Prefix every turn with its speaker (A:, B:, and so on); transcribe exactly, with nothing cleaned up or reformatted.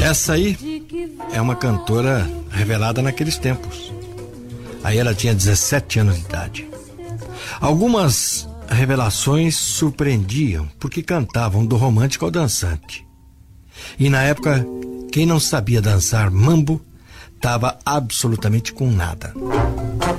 A: Essa aí é uma cantora revelada naqueles tempos. Aí ela tinha dezessete anos de idade. Algumas revelações surpreendiam porque cantavam do romântico ao dançante. E na época, quem não sabia dançar mambo estava absolutamente com nada.